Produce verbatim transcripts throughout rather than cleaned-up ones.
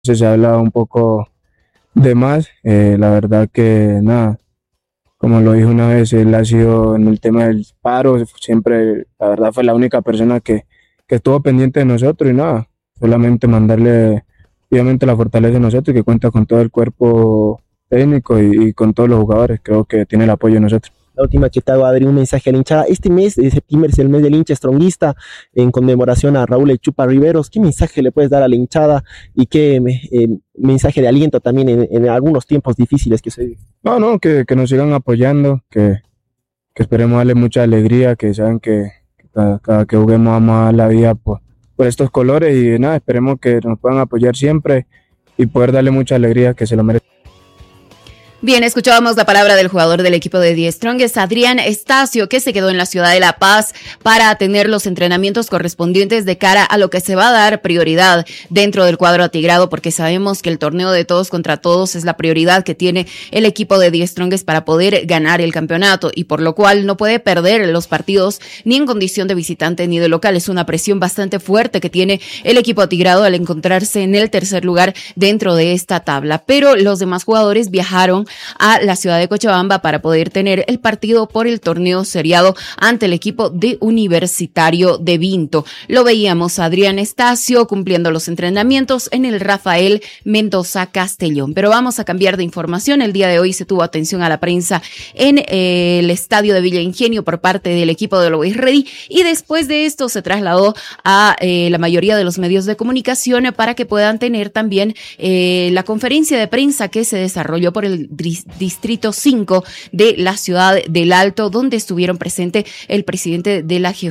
se ha hablado un poco de más. Eh, la verdad que nada, como lo dijo una vez, él ha sido en el tema del paro, siempre, la verdad fue la única persona que, que estuvo pendiente de nosotros y nada, solamente mandarle obviamente la fortaleza de nosotros y que cuenta con todo el cuerpo técnico y, y con todos los jugadores, creo que tiene el apoyo de nosotros. La última que te hago, Adri, un mensaje a la hinchada. Este mes de septiembre es el mes del hincha stronguista en conmemoración a Raúl El Chupa Riveros. ¿Qué mensaje le puedes dar a la hinchada y qué eh, mensaje de aliento también en, en algunos tiempos difíciles que se viven? No, no, que, que nos sigan apoyando, que, que esperemos darle mucha alegría, que saben que, que cada, cada que juguemos vamos a dar la vida por, por estos colores y nada, esperemos que nos puedan apoyar siempre y poder darle mucha alegría, que se lo merece. Bien, escuchábamos la palabra del jugador del equipo de The Strongest, Adrián Estacio, que se quedó en la ciudad de La Paz para tener los entrenamientos correspondientes de cara a lo que se va a dar prioridad dentro del cuadro atigrado, porque sabemos que el torneo de todos contra todos es la prioridad que tiene el equipo de The Strongest para poder ganar el campeonato y por lo cual no puede perder los partidos ni en condición de visitante ni de local. Es una presión bastante fuerte que tiene el equipo atigrado al encontrarse en el tercer lugar dentro de esta tabla, pero los demás jugadores viajaron a la ciudad de Cochabamba para poder tener el partido por el torneo seriado ante el equipo de Universitario de Vinto. Lo veíamos a Adrián Estacio cumpliendo los entrenamientos en el Rafael Mendoza Castellón. Pero vamos a cambiar de información. El día de hoy se tuvo atención a la prensa en eh, el estadio de Villa Ingenio por parte del equipo de Always Ready y después de esto se trasladó a eh, la mayoría de los medios de comunicación para que puedan tener también eh, la conferencia de prensa que se desarrolló por el Distrito cinco de la ciudad del Alto, donde estuvieron presentes el presidente de la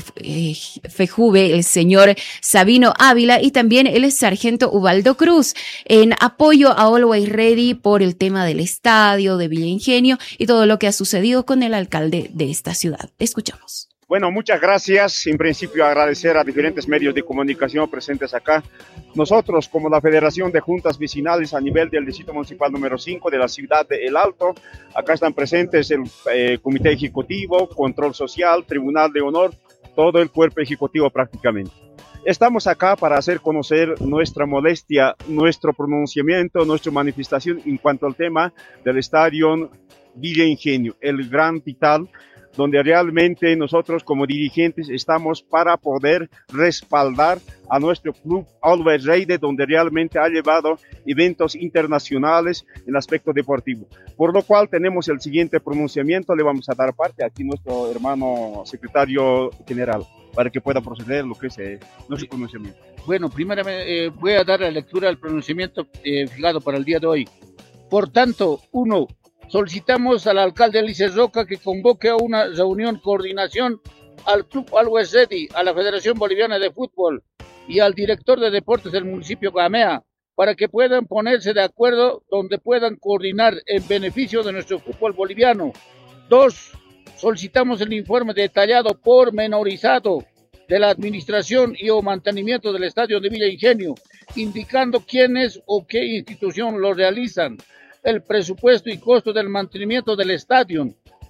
FEJUVE, el señor Sabino Ávila, y también el sargento Ubaldo Cruz, en apoyo a Always Ready por el tema del estadio de Villa Ingenio y todo lo que ha sucedido con el alcalde de esta ciudad. Escuchamos. Bueno, muchas gracias. En principio, agradecer a diferentes medios de comunicación presentes acá. Nosotros, como la Federación de Juntas Vecinales a nivel del Distrito Municipal número cinco de la ciudad de El Alto, acá están presentes el eh, Comité Ejecutivo, Control Social, Tribunal de Honor, todo el cuerpo ejecutivo prácticamente. Estamos acá para hacer conocer nuestra molestia, nuestro pronunciamiento, nuestra manifestación en cuanto al tema del estadio Villa Ingenio, el gran vital, donde realmente nosotros como dirigentes estamos para poder respaldar a nuestro club Always Ready, donde realmente ha llevado eventos internacionales en el aspecto deportivo. Por lo cual tenemos el siguiente pronunciamiento, le vamos a dar parte aquí a nuestro hermano secretario general, para que pueda proceder lo que es eh, nuestro pronunciamiento. Bueno, primeramente eh, voy a dar la lectura del pronunciamiento eh, fijado para el día de hoy. Por tanto, uno, solicitamos al alcalde Elices Roca que convoque a una reunión coordinación al Club Always Ready, a la Federación Boliviana de Fútbol y al director de deportes del municipio Gamea para que puedan ponerse de acuerdo donde puedan coordinar en beneficio de nuestro fútbol boliviano. Dos, solicitamos el informe detallado pormenorizado de la administración y o mantenimiento del estadio de Villa Ingenio, indicando quiénes o qué institución lo realizan, el presupuesto y costo del mantenimiento del estadio.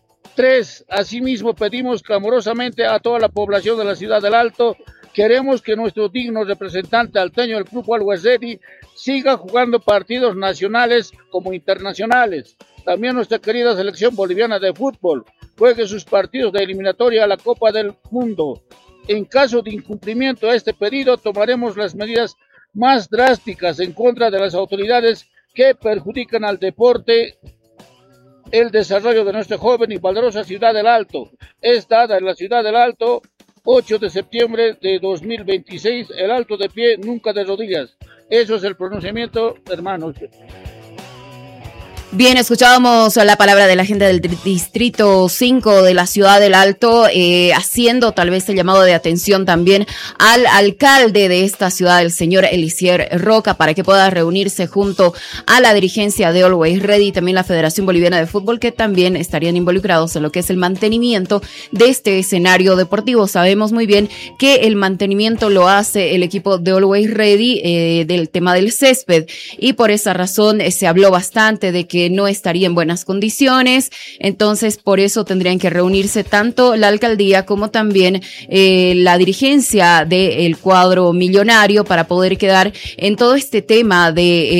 Tres, asimismo pedimos clamorosamente a toda la población de la ciudad del Alto, queremos que nuestro digno representante alteño del Club Always Ready siga jugando partidos nacionales como internacionales. También nuestra querida selección boliviana de fútbol juegue sus partidos de eliminatoria a la Copa del Mundo. En caso de incumplimiento a este pedido, tomaremos las medidas más drásticas en contra de las autoridades que perjudican al deporte, el desarrollo de nuestra joven y valerosa ciudad del Alto. Es dada en la ciudad del Alto, ocho de septiembre de dos mil veintiséis, el Alto de pie, nunca de rodillas. Eso es el pronunciamiento, hermanos. Bien, escuchábamos la palabra de la gente del Distrito cinco de la Ciudad del Alto, eh, haciendo tal vez el llamado de atención también al alcalde de esta ciudad, el señor Elisier Roca, para que pueda reunirse junto a la dirigencia de Always Ready y también la Federación Boliviana de Fútbol, que también estarían involucrados en lo que es el mantenimiento de este escenario deportivo. Sabemos muy bien que el mantenimiento lo hace el equipo de Always Ready eh, del tema del césped y por esa razón eh, se habló bastante de que que no estaría en buenas condiciones. Entonces, por eso tendrían que reunirse tanto la alcaldía como también eh, la dirigencia del cuadro millonario para poder quedar en todo este tema de... Eh,